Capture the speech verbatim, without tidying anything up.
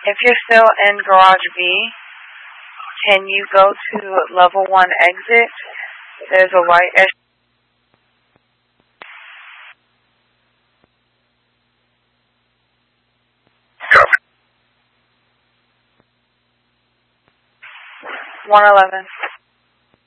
If you're still in Garage B, can you go to level one exit? There's a white S. one eleven.